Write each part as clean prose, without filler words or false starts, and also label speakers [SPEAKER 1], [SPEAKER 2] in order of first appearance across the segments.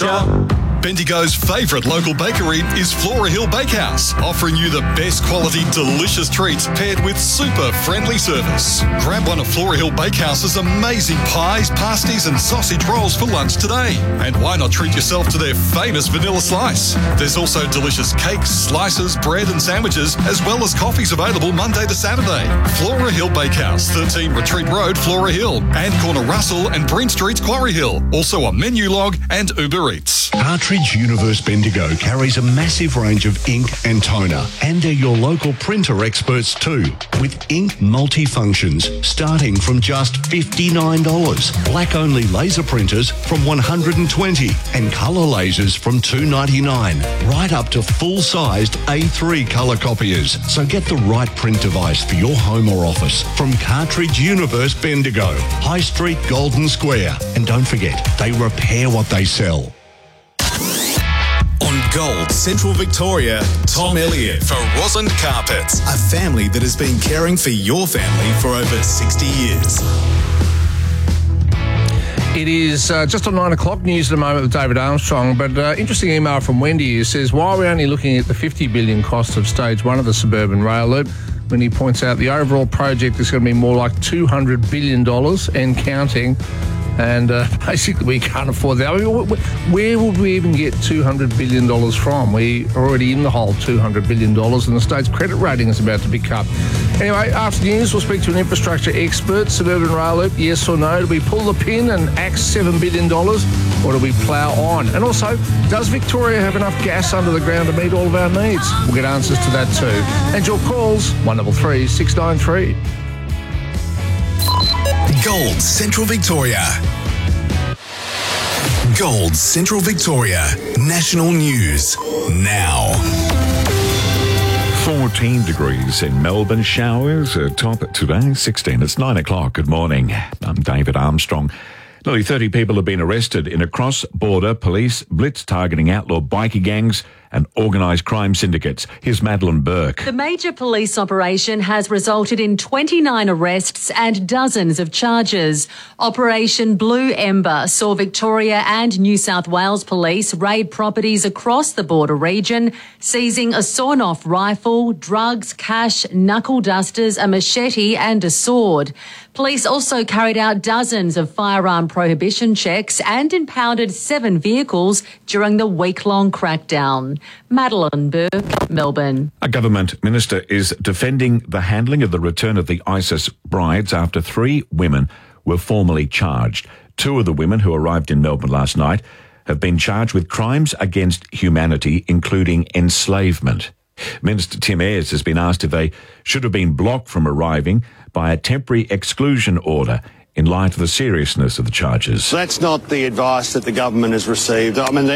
[SPEAKER 1] Bendigo's favourite local bakery is Flora Hill Bakehouse, offering you the best quality, delicious treats paired with super friendly service. Grab one of Flora Hill Bakehouse's amazing pies, pasties and sausage rolls for lunch today. And why not treat yourself to their famous vanilla slice? There's also delicious cakes, slices, bread and sandwiches, as well as coffees available Monday to Saturday. Flora Hill Bakehouse, 13 Retreat Road, Flora Hill, and Corner Russell and Bryn Street, Quarry Hill. Also on Menulog and Uber Eats.
[SPEAKER 2] Cartridge Universe Bendigo carries a massive range of ink and toner, and they're your local printer experts too, with ink multifunctions starting from just $59, black-only laser printers from $120, and colour lasers from $299, right up to full-sized A3 colour copiers. So get the right print device for your home or office from Cartridge Universe Bendigo, High Street, Golden Square. And don't forget, they repair what they sell.
[SPEAKER 3] On Gold Central Victoria, Tom Elliott for Roslyn Carpets, a family that has been caring for your family for over 60 years.
[SPEAKER 4] It is just on 9 o'clock, news at the moment with David Armstrong, but interesting email from Wendy who says, why are we only looking at the $50 billion cost of stage 1 of the suburban rail loop when he points out the overall project is going to be more like $200 billion and counting? And basically, we can't afford that. I mean, where would we even get $200 billion from? We are already in the hole $200 billion, and the state's credit rating is about to be cut. Anyway, after news, we'll speak to an infrastructure expert. Suburban rail loop, yes or no? Do we pull the pin and axe $7 billion, or do we plough on? And also, does Victoria have enough gas under the ground to meet all of our needs? We'll get answers to that too. And your calls, 133 693.
[SPEAKER 3] Gold Central Victoria. Gold Central Victoria. National news now.
[SPEAKER 5] 14 degrees in Melbourne. Showers top today, 16. It's 9 o'clock. Good morning. I'm David Armstrong. Nearly 30 people have been arrested in a cross-border police blitz targeting outlaw bikie gangs and organised crime syndicates. Here's Madeline Burke.
[SPEAKER 6] The major police operation has resulted in 29 arrests and dozens of charges. Operation Blue Ember saw Victoria and New South Wales police raid properties across the border region, seizing a sawn-off rifle, drugs, cash, knuckle dusters, a machete and a sword. Police also carried out dozens of firearm prohibition checks and impounded 7 vehicles during the week-long crackdown. Madeline Burke, Melbourne.
[SPEAKER 5] A government minister is defending the handling of the return of the ISIS brides after 3 women were formally charged. 2 of the women who arrived in Melbourne last night have been charged with crimes against humanity, including enslavement. Minister Tim Ayres has been asked if they should have been blocked from arriving by a temporary exclusion order in light of the seriousness of the charges.
[SPEAKER 7] That's not the advice that the government has received. I mean,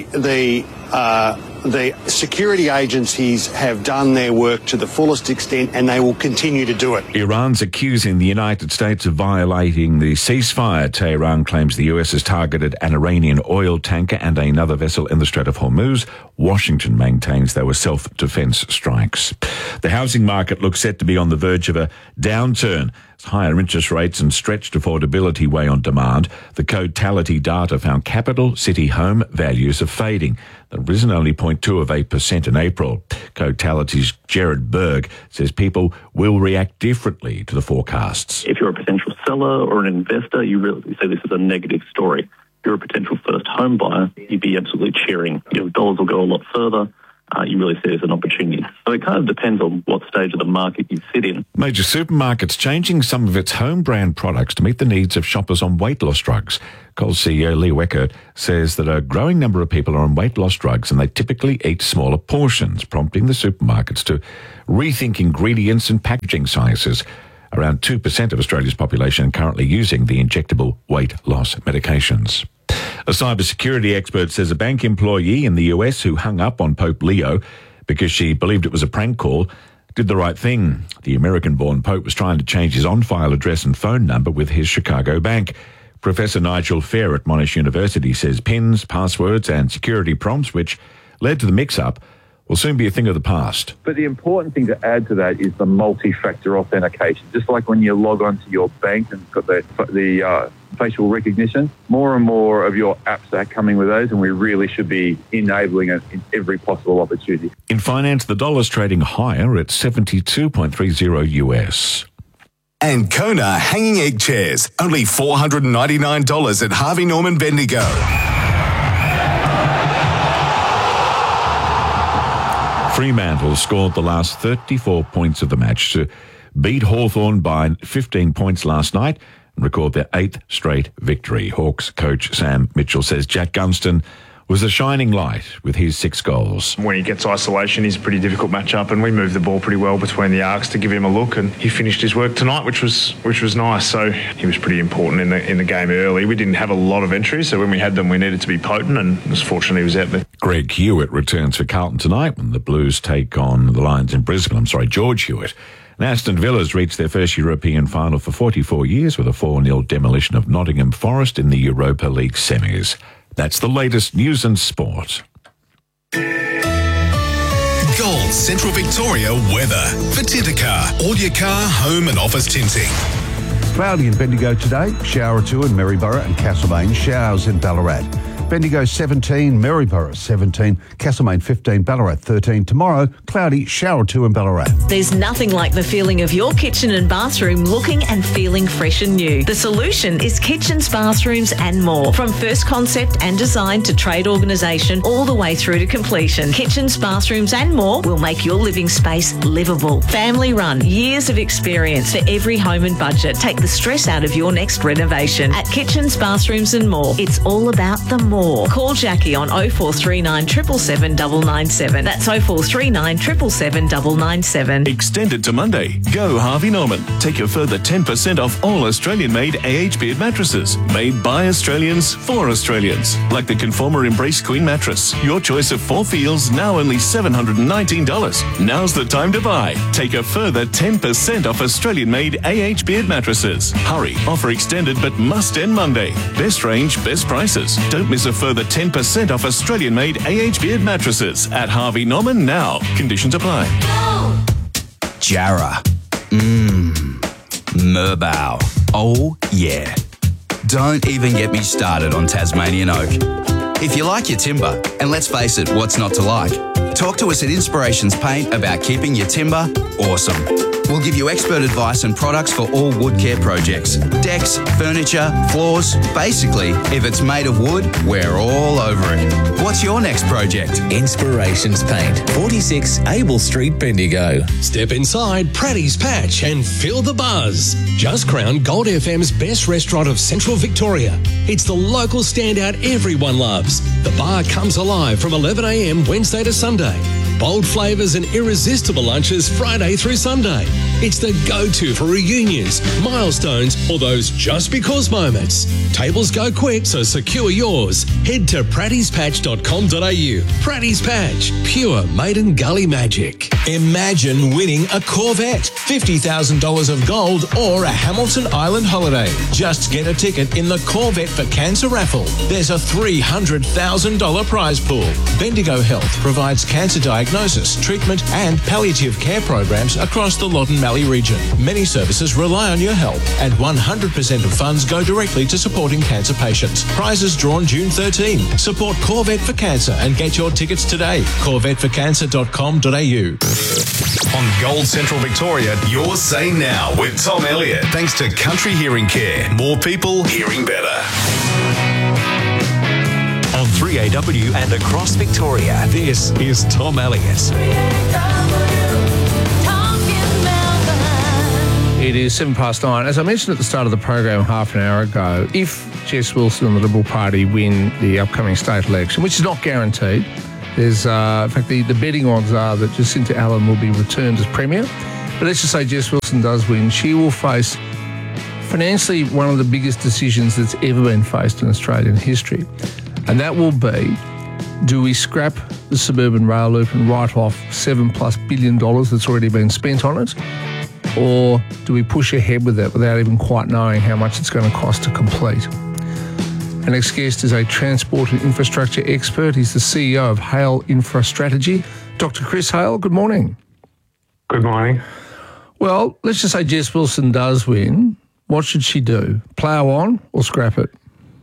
[SPEAKER 7] the security agencies have done their work to the fullest extent, and they will continue to do it.
[SPEAKER 5] Iran's accusing the United States of violating the ceasefire. Tehran claims the US has targeted an Iranian oil tanker and another vessel in the Strait of Hormuz. Washington maintains they were self-defense strikes. The housing market looks set to be on the verge of a downturn. Higher interest rates and stretched affordability weigh on demand. The Cotality data found capital city home values are fading. They've risen only 0.2% in April. Cotality's Gerard Berg says people will react differently to the forecasts.
[SPEAKER 8] If you're a potential seller or an investor, you really say this is a negative story. If you're a potential first home buyer, you'd be absolutely cheering. Your dollars will go a lot further. You really see it as an opportunity. So it kind of depends on what stage of the market you sit in.
[SPEAKER 5] Major supermarkets changing some of its home brand products to meet the needs of shoppers on weight loss drugs. Coles CEO Lee Weckert says that a growing number of people are on weight loss drugs and they typically eat smaller portions, prompting the supermarkets to rethink ingredients and packaging sizes. Around 2% of Australia's population are currently using the injectable weight loss medications. A cybersecurity expert says a bank employee in the US who hung up on Pope Leo because she believed it was a prank call did the right thing. The American-born Pope was trying to change his on-file address and phone number with his Chicago bank. Professor Nigel Fair at Monash University says pins, passwords and security prompts, which led to the mix-up, will soon be a thing of the past.
[SPEAKER 9] But the important thing to add to that is the multi-factor authentication. Just like when you log on to your bank and got the facial recognition, more and more of your apps are coming with those, and we really should be enabling it in every possible opportunity.
[SPEAKER 5] In finance, the dollar's trading higher at 72.30 US.
[SPEAKER 3] And Kona hanging egg chairs, only $499 at Harvey Norman Bendigo.
[SPEAKER 5] Fremantle scored the last 34 points of the match to beat Hawthorn by 15 points last night and record their 8th straight victory. Hawks coach Sam Mitchell says Jack Gunston was a shining light with his 6 goals.
[SPEAKER 10] When he gets isolation, he's a pretty difficult matchup, and we moved the ball pretty well between the arcs to give him a look, and he finished his work tonight, which was nice. So he was pretty important in the game early. We didn't have a lot of entries, so when we had them, we needed to be potent, and fortunately he was out there.
[SPEAKER 5] Greg Hewitt returns for Carlton tonight when the Blues take on the Lions in Brisbane. George Hewitt. And Aston Villa's reached their first European final for 44 years with a 4-0 demolition of Nottingham Forest in the Europa League semis. That's the latest news and sport.
[SPEAKER 3] Gold Central Victoria weather for Tintercar. All your car, home and office tinting.
[SPEAKER 11] Cloudy in Bendigo today, shower or 2 in Maryborough and Castlemaine, showers in Ballarat. Bendigo 17, Maryborough 17, Castlemaine 15, Ballarat 13. Tomorrow, cloudy, shower or 2 in Ballarat.
[SPEAKER 12] There's nothing like the feeling of your kitchen and bathroom looking and feeling fresh and new. The solution is kitchens, bathrooms and more. From first concept and design to trade organisation all the way through to completion. Kitchens, bathrooms and more will make your living space livable. Family run, years of experience for every home and budget. Take the stress out of your next renovation. At Kitchens, Bathrooms and More, it's all about the more. Call Jackie on 0439 777 997. That's 0439 777 997.
[SPEAKER 13] Extended to Monday. Go Harvey Norman. Take a further 10% off all Australian-made AH Beard mattresses. Made by Australians for Australians. Like the Conformer Embrace Queen mattress. Your choice of 4 feels, now only $719. Now's the time to buy. Take a further 10% off Australian-made AH Beard mattresses. Hurry. Offer extended but must end Monday. Best range, best prices. Don't miss a further 10% off Australian-made AH Beard mattresses at Harvey Norman now. Conditions apply.
[SPEAKER 14] Jarrah. Merbau. Oh, yeah. Don't even get me started on Tasmanian oak. If you like your timber, and let's face it, what's not to like? Talk to us at Inspirations Paint about keeping your timber awesome. We'll give you expert advice and products for all wood care projects. Decks, furniture, floors. Basically, if it's made of wood, we're all over it. What's your next project?
[SPEAKER 15] Inspirations Paint, 46 Abel Street, Bendigo. Step inside Pratty's Patch and feel the buzz. Just crowned Gold FM's best restaurant of Central Victoria. It's the local standout everyone loves. The bar comes alive from 11 a.m. Wednesday to Sunday. Bold flavours and irresistible lunches Friday through Sunday. It's the go-to for reunions, milestones, or those just because moments. Tables go quick, so secure yours. Head to prattyspatch.com.au. Pratty's Patch, pure Maiden Gully magic. Imagine winning a Corvette, $50,000 of gold, or a Hamilton Island holiday. Just get a ticket in the Corvette for Cancer raffle. There's a $300,000 prize pool. Bendigo Health provides cancer diagnosis, treatment and palliative care programs across the Loddon Mallee region. Many services rely on your help, and 100% of funds go directly to supporting cancer patients. Prizes drawn June 13. Support Corvette for Cancer and get your tickets today. CorvetteForCancer.com.au.
[SPEAKER 3] On Gold Central Victoria, your say now with Tom Elliott. Thanks to Country Hearing Care. More people hearing better.
[SPEAKER 15] On 3AW and across Victoria, this is Tom Elliott.
[SPEAKER 4] It is 9:07. As I mentioned at the start of the program half an hour ago, if Jess Wilson and the Liberal Party win the upcoming state election, which is not guaranteed, there's, in fact, the betting odds are that Jacinta Allen will be returned as Premier. But let's just say Jess Wilson does win. She will face financially one of the biggest decisions that's ever been faced in Australian history. And that will be, do we scrap the suburban rail loop and write off $7+ billion that's already been spent on it? Or do we push ahead with it without even quite knowing how much it's going to cost to complete? Our next guest is a transport and infrastructure expert. He's the CEO of Hale Infrastrategy. Dr. Chris Hale, good morning.
[SPEAKER 16] Good morning.
[SPEAKER 4] Well, let's just say Jess Wilson does win. What should she do? Plough on or scrap it?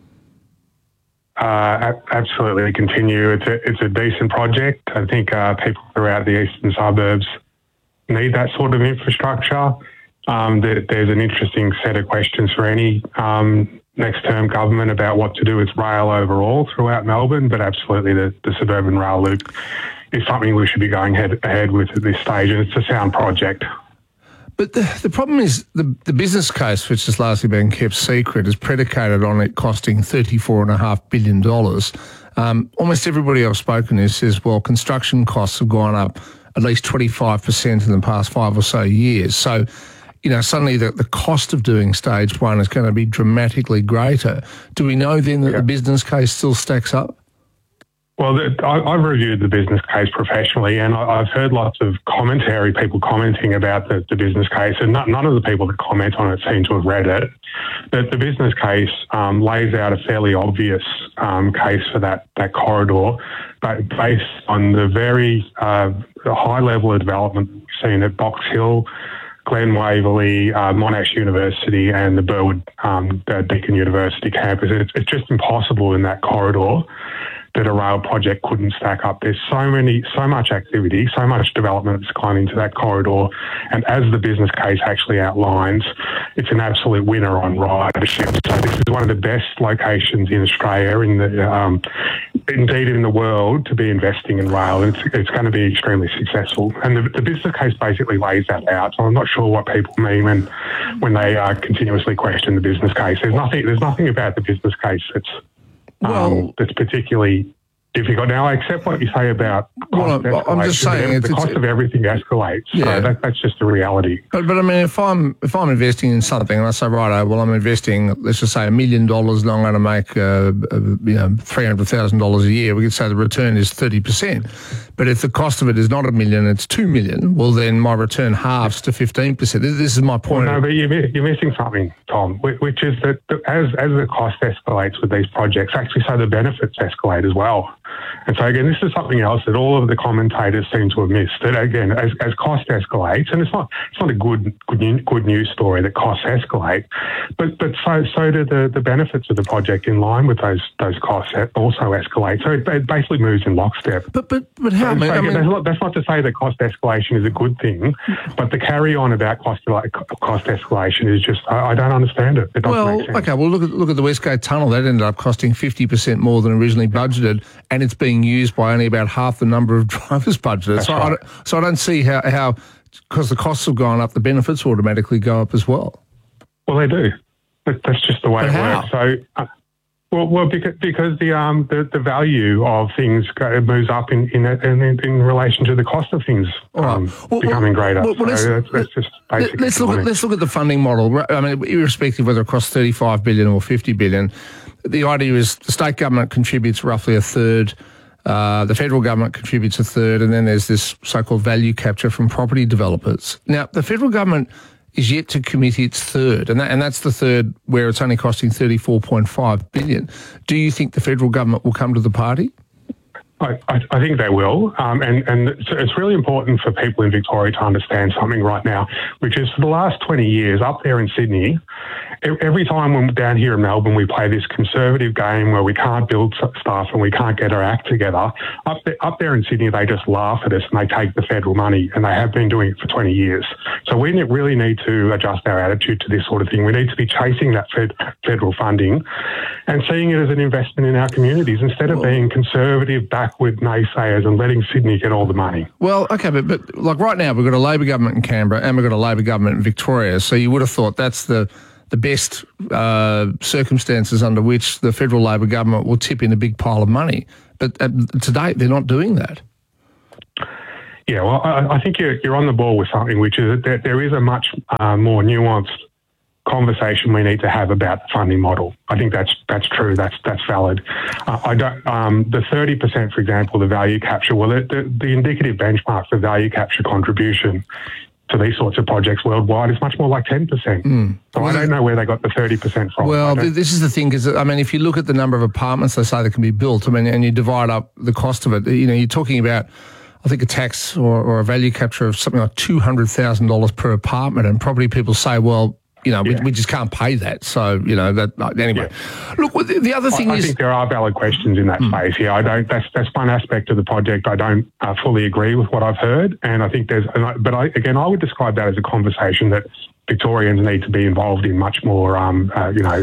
[SPEAKER 16] Absolutely continue. It's a decent project. I think people throughout the eastern suburbs need that sort of infrastructure. There's an interesting set of questions for any next term government about what to do with rail overall throughout Melbourne, but absolutely the suburban rail loop is something we should be going ahead with at this stage, and it's a sound project.
[SPEAKER 4] But the problem is the business case, which has largely been kept secret, is predicated on it costing $34.5 billion. Almost everybody I've spoken to says, well, construction costs have gone up at least 25% in the past 5 or so years. So, suddenly the cost of doing stage one is going to be dramatically greater. Do we know then that the business case still stacks up?
[SPEAKER 16] Well, I've reviewed the business case professionally, and I've heard lots of commentary, people commenting about the business case, and none of the people that comment on it seem to have read it. But the business case lays out a fairly obvious case for that corridor, but based on the very high level of development we've seen at Box Hill, Glen Waverley, Monash University and the Burwood Deakin University campus. It's just impossible in that corridor that a rail project couldn't stack up. There's so much activity, so much development that's gone into that corridor. And as the business case actually outlines, it's an absolute winner on ridership. So this is one of the best locations in Australia, indeed in the world, to be investing in rail. It's going to be extremely successful. And the business case basically lays that out. So I'm not sure what people mean when they continuously question the business case. There's nothing about the business case that's particularly difficult. Now, I accept what you say about cost escalation. I'm just saying the cost of everything escalates. Yeah. So that's just a reality.
[SPEAKER 4] But I mean, if I'm investing in something and I say, right, well, I'm investing, let's just say $1 million and I'm going to make $300,000 a year, we could say the return is 30%. But if the cost of it is not $1 million, it's $2 million, well, then my return halves to 15%. This is my point.
[SPEAKER 16] Well, no, but you're missing something, Tom, which is that as the cost escalates with these projects, actually so the benefits escalate as well. And so, again, this is something else that all of the commentators seem to have missed. That, again, as cost escalates, and it's not a good news story that costs escalate, but so do the benefits of the project in line with those costs also escalate. So it basically moves in lockstep.
[SPEAKER 4] But how?
[SPEAKER 16] That's not to say that cost escalation is a good thing, but the carry on about cost escalation is just I don't understand it. It doesn't make sense.
[SPEAKER 4] Okay. Well, look at the Westgate Tunnel. That ended up costing 50% more than originally budgeted, and it's being used by only about half the number of drivers budgeted. So I don't see how because the costs have gone up, the benefits automatically go up as well.
[SPEAKER 16] Well, they do. But that's just the way it works. So. Well, because the value of things moves up in relation to the cost of things becoming greater. That's just basic.
[SPEAKER 4] Let's look at the funding model. I mean, irrespective whether it costs $35 billion or $50 billion, the idea is the state government contributes roughly a third. The federal government contributes a third, and then there's this so-called value capture from property developers. Now, the federal government is yet to commit its third, and that's the third where it's only costing $34.5 billion. Do you think the federal government will come to the party?
[SPEAKER 16] I think they will, and it's really important for people in Victoria to understand something right now, which is for the last 20 years up there in Sydney, every time when down here in Melbourne we play this conservative game where we can't build stuff and we can't get our act together, up there in Sydney they just laugh at us and they take the federal money, and they have been doing it for 20 years. So we really need to adjust our attitude to this sort of thing. We need to be chasing that federal funding and seeing it as an investment in our communities instead of being conservative, backward naysayers and letting Sydney get all the money.
[SPEAKER 4] Well, okay, but like right now we've got a Labor government in Canberra and we've got a Labor government in Victoria, so you would have thought that's the best circumstances under which the federal Labor government will tip in a big pile of money. But to date, they're not doing that.
[SPEAKER 16] Yeah, well, I think you're on the ball with something, which is that there is a much more nuanced conversation we need to have about the funding model. I think that's true. That's valid. I don't. The 30%, for example, the value capture. Well, the indicative benchmark for value capture contribution to these sorts of projects worldwide is much more like 10%. So I don't know where they got the 30% from.
[SPEAKER 4] Well, this is the thing, because I mean, if you look at the number of apartments they say that can be built, I mean, and you divide up the cost of it, you're talking about, I think, a tax or a value capture of something like $200,000 per apartment, and property people say, well, you know, we just can't pay that. So, you know, that anyway. Yeah. Look, the other thing is, I think
[SPEAKER 16] there are valid questions in that space. Yeah, I don't. That's one aspect of the project. I don't fully agree with what I've heard, and I think I would describe that as a conversation that Victorians need to be involved in much more, in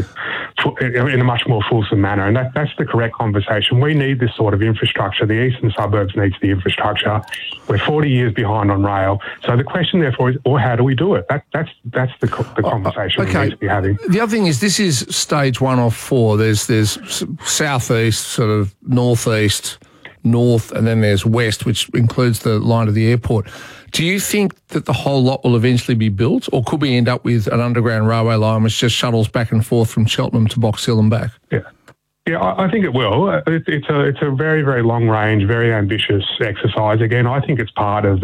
[SPEAKER 16] a much more fulsome manner. And that's the correct conversation. We need this sort of infrastructure. The eastern suburbs needs the infrastructure. We're 40 years behind on rail. So the question, therefore, is, how do we do it? That's the conversation we need to be having.
[SPEAKER 4] The other thing is, this is stage 1 of 4. There's southeast, sort of northeast, north, and then there's west, which includes the line of the airport. Do you think that the whole lot will eventually be built, or could we end up with an underground railway line which just shuttles back and forth from Cheltenham to Box Hill and back?
[SPEAKER 16] Yeah, I think it will. It's a very, very long range, very ambitious exercise. Again, I think it's part of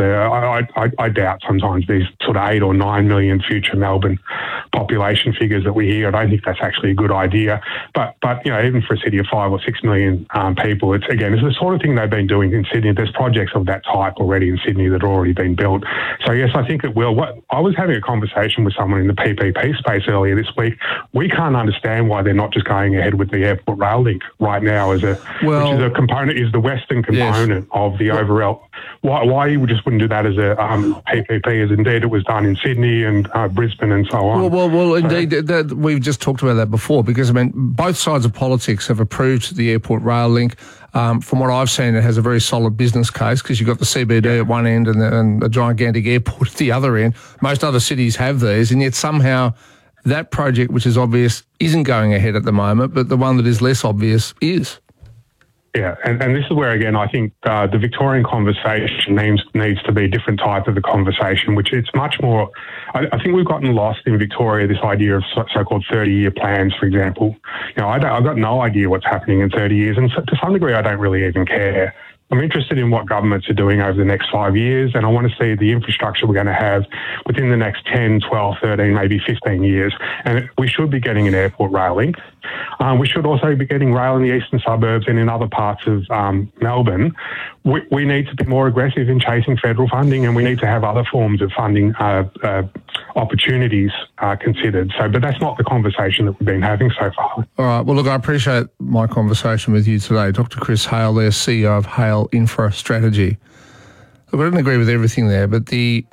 [SPEAKER 16] I doubt sometimes these sort of 8 or 9 million future Melbourne population figures that we hear. I don't think that's actually a good idea. But you know, even for a city of 5 or 6 million people, it's the sort of thing they've been doing in Sydney. There's projects of that type already in Sydney that have already been built. So yes, I think it will. I was having a conversation with someone in the PPP space earlier this week. We can't understand why they're not just going ahead with the airport rail link right now which is a component, is the western component of the overall. Why you just wouldn't do that as a PPP, as indeed it was done in Sydney and Brisbane and so on.
[SPEAKER 4] Well, indeed, we've just talked about that before, because, I mean, both sides of politics have approved the airport rail link. From what I've seen, it has a very solid business case, because you've got the CBD at one end and a gigantic airport at the other end. Most other cities have these, and yet somehow that project, which is obvious, isn't going ahead at the moment, but the one that is less obvious is.
[SPEAKER 16] Yeah, and this is where, again, I think the Victorian conversation needs to be a different type of a conversation, which it's much more. I think we've gotten lost in Victoria, this idea of so-called 30-year plans, for example. You know, I've got no idea what's happening in 30 years, and to some degree I don't really even care. I'm interested in what governments are doing over the next 5 years, and I want to see the infrastructure we're going to have within the next 10, 12, 13, maybe 15 years. And we should be getting an airport rail link. We should also be getting rail in the eastern suburbs and in other parts of Melbourne. We need to be more aggressive in chasing federal funding, and we need to have other forms of funding opportunities considered. But that's not the conversation that we've been having so far.
[SPEAKER 4] All right. Well, look, I appreciate my conversation with you today. Dr. Chris Hale there, CEO of Hale Infra Strategy. Look, I don't agree with everything there, but the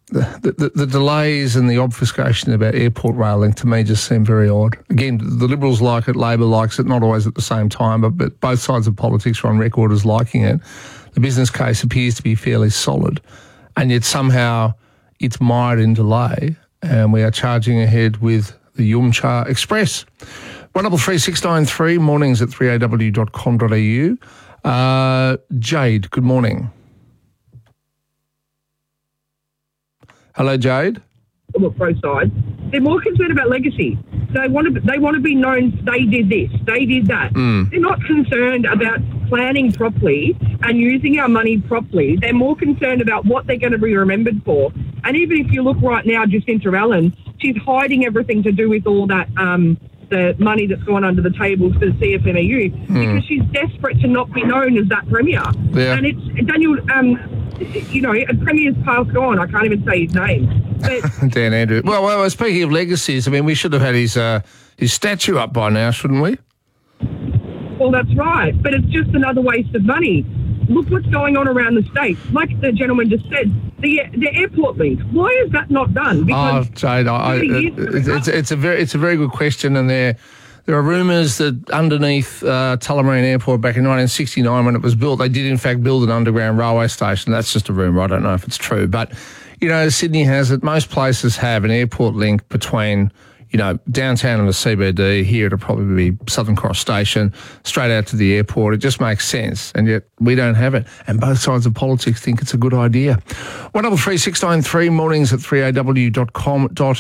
[SPEAKER 4] delays and the obfuscation about airport rail link to me just seem very odd. Again, the Liberals like it, Labor likes it, not always at the same time, but both sides of politics are on record as liking it. The business case appears to be fairly solid, and yet somehow it's mired in delay, and we are charging ahead with the Yumcha Express. 133693, mornings at 3aw.com.au. Jade, good morning. Hello, Jade.
[SPEAKER 17] On the pro side, they're more concerned about legacy. They want to be known. They did this. They did that. They're not concerned about planning properly and using our money properly. They're more concerned about what they're going to be remembered for. And even if you look right now, Jacinta Allen, she's hiding everything to do with all that the money that's gone under the table for the CFMEU because she's desperate to not be known as that premier.
[SPEAKER 4] Yeah.
[SPEAKER 17] And it's Daniel. You know, a premier's passed on. I can't even say his name. But
[SPEAKER 4] Dan Andrew. Well, speaking of legacies, I mean, we should have had his statue up by now, shouldn't we?
[SPEAKER 17] Well, that's right. But it's just another waste of money. Look what's going on around the state. Like the gentleman just said, the airport link. Why is that not done? Because
[SPEAKER 4] Jade, it's a very good question, and there are rumours that underneath Tullamarine Airport back in 1969 when it was built, they did in fact build an underground railway station. That's just a rumour. I don't know if it's true. But, you know, Sydney has it. Most places have an airport link between, you know, downtown and the CBD. Here it'll probably be Southern Cross Station, straight out to the airport. It just makes sense. And yet we don't have it. And both sides of politics think it's a good idea. 133693, mornings at 3aw.com.au.